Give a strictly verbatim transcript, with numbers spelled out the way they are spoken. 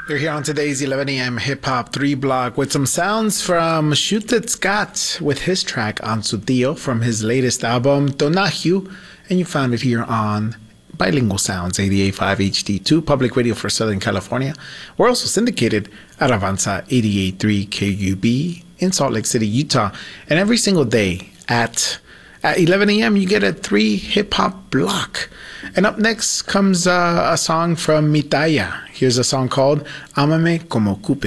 You're here on today's eleven a.m. Hip Hop three Block with some sounds from Shootet Scott with his track On Su Tio from his latest album, Donahue, and you found it here on Bilingual Sounds, eighty-eight point five H D two, Public Radio for Southern California. We're also syndicated at Avanza eighty-eight point three K U B in Salt Lake City, Utah. And every single day at At eleven a.m., you get a three hip-hop block. And up next comes uh, a song from Mitaya. Here's a song called Amame Como Cupe.